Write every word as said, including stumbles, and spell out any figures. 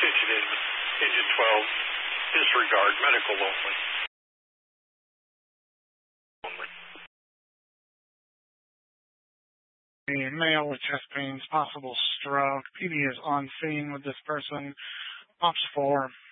engine in engine twelve, disregard, medical only. Only. A male with chest pains, possible stroke. P D is on scene with this person. Ops four.